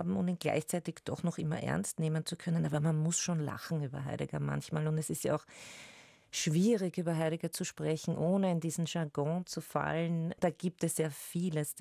haben und ihn gleichzeitig doch noch immer ernst nehmen zu können. Aber man muss schon lachen über Heidegger manchmal. Und es ist ja auch schwierig, über Heidegger zu sprechen, ohne in diesen Jargon zu fallen. Da gibt es ja vieles.